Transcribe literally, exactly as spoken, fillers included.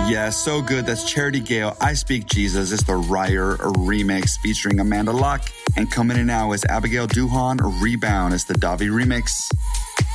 Yeah, so good. That's Charity Gale, I Speak Jesus. It's the Ryer remix featuring Amanda Locke. And coming in now is Abigail Duhan, Rebound. It's the Davi remix.